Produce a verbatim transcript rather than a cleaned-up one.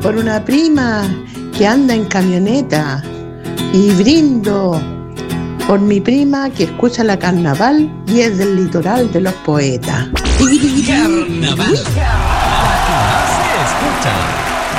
por una prima que anda en camioneta y brindo por mi prima que escucha la carnaval y es del litoral de los poetas. Carnaval. La que más se escucha.